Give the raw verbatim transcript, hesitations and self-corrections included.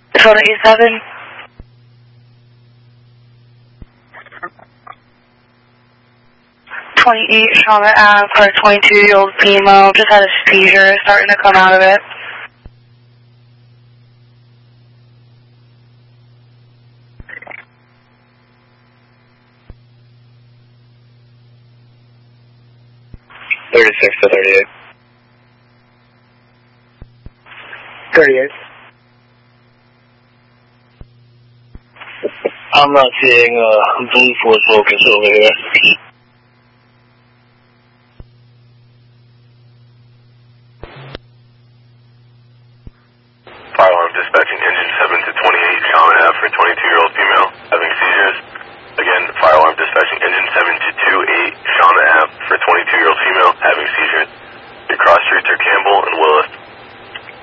Dakota eighty-seven. twenty-eight Shauna Ave for a twenty-two-year-old female. Just had a seizure, starting to come out of it. thirty-six to thirty-eight. thirty-eight. I'm not seeing uh, blue force focus over here. Fire alarm dispatching engine seven to twenty-eight, Shauna Ave for twenty-two-year-old female having seizures. Again, fire alarm dispatching engine seven to twenty-eight, Shauna Ave for twenty-two-year-old female having seizures. Your cross streets are Campbell and Willis.